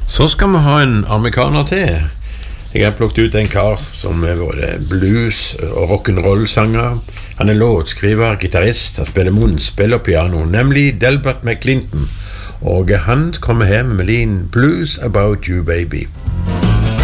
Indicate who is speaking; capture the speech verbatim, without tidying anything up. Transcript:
Speaker 1: Så skal vi ha en amerikaner til. Jeg har plukket ut en kar som er både blues og rock'n'roll-sanger. Han er låtskriver, gitarrist, han spiller munnspill og piano, nemlig Delbert McClinton. Og han kommer her med melodien Blues About You Baby.